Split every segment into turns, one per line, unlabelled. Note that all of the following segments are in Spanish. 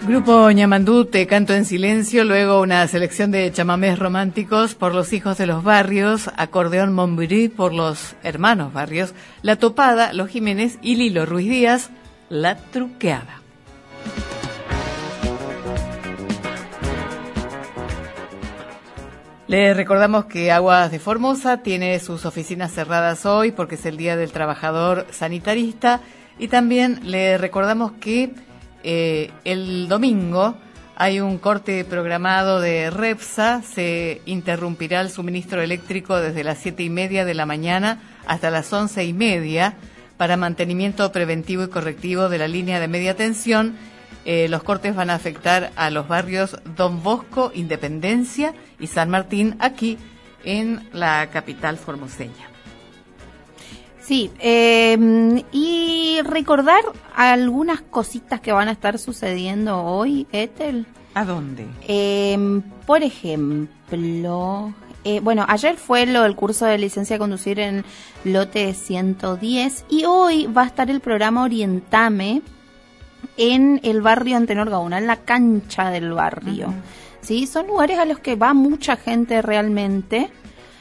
Grupo Ñamandú, Te canto en silencio, luego una selección de chamamés románticos por los hijos de los barrios, acordeón Montbury por los hermanos Barrios, La Topada, Los Jiménez y Lilo Ruiz Díaz, La Truqueada. Les recordamos que Aguas de Formosa tiene sus oficinas cerradas hoy porque es el Día del Trabajador Sanitarista, y también les recordamos que el domingo hay un corte programado de Repsa. Se interrumpirá el suministro eléctrico desde las 7:30 de la mañana hasta las 11:30 para mantenimiento preventivo y correctivo de la línea de media tensión. Los cortes van a afectar a los barrios Don Bosco, Independencia y San Martín, aquí en la capital formoseña.
Sí, y recordar algunas cositas que van a estar sucediendo hoy, Ethel.
¿A dónde?
Por ejemplo, bueno, ayer fue el curso de licencia de conducir en lote 110 y hoy va a estar el programa Orientame en el barrio Antenor Gauna, en la cancha del barrio. Uh-huh. ¿Sí? Son lugares a los que va mucha gente realmente.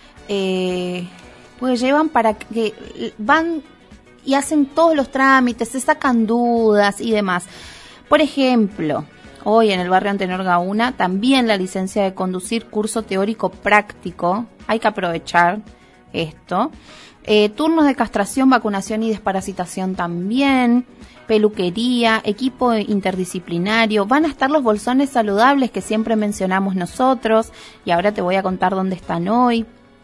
Pues llevan para que van y hacen todos los trámites, se sacan dudas y demás. Por ejemplo, hoy en el barrio Antenor Gauna también la licencia de conducir, curso teórico práctico, hay que aprovechar esto. Turnos de castración, vacunación y desparasitación también, peluquería, equipo interdisciplinario, van a estar los bolsones saludables que siempre mencionamos nosotros y ahora te voy a contar dónde están hoy.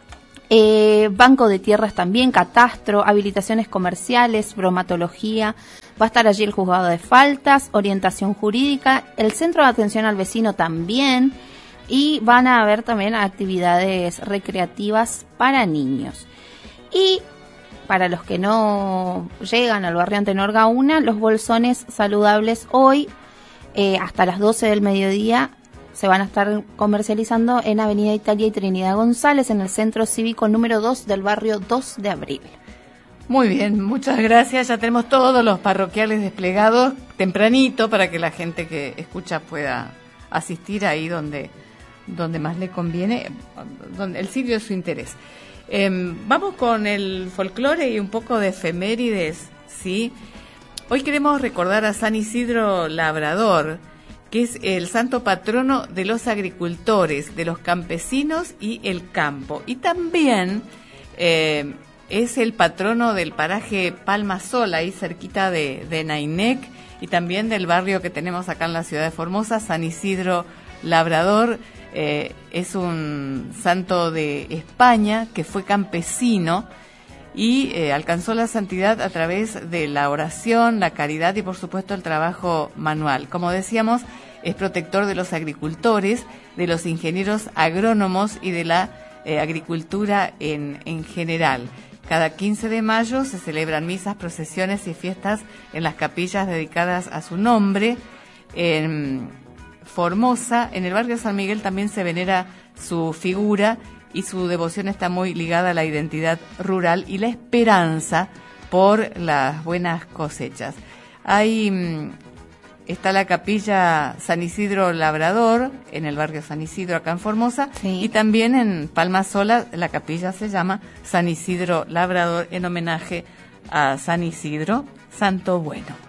Banco de tierras también, catastro, habilitaciones comerciales, bromatología, va a estar allí el juzgado de faltas, orientación jurídica, el centro de atención al vecino también, y van a haber también actividades recreativas para niños. Y para los que no llegan al barrio Antenor Gauna, los bolsones saludables hoy hasta las 12 del mediodía se van a estar comercializando en Avenida Italia y Trinidad González, en el Centro Cívico número 2 del barrio 2 de Abril.
Muy bien, muchas gracias. Ya tenemos todos los parroquiales desplegados tempranito para que la gente que escucha pueda asistir ahí donde más le conviene, donde el sitio de su interés. Vamos con el folclore y un poco de efemérides, ¿sí? Hoy queremos recordar a San Isidro Labrador, que es el santo patrono de los agricultores, de los campesinos y el campo. Y también es el patrono del paraje Palma Sola, ahí cerquita de Nainec, y también del barrio que tenemos acá en la ciudad de Formosa, San Isidro Labrador. Es un santo de España que fue campesino y alcanzó la santidad a través de la oración, la caridad y por supuesto el trabajo manual. Como decíamos, es protector de los agricultores, de los ingenieros agrónomos y de la agricultura en general. Cada 15 de mayo se celebran misas, procesiones y fiestas en las capillas dedicadas a su nombre. En Formosa, en el barrio San Miguel, también se venera su figura y su devoción está muy ligada a la identidad rural y la esperanza por las buenas cosechas. Ahí está la capilla San Isidro Labrador, en el barrio San Isidro, acá en Formosa, sí. Y también en Palma Sola la capilla se llama San Isidro Labrador en homenaje a San Isidro, santo bueno.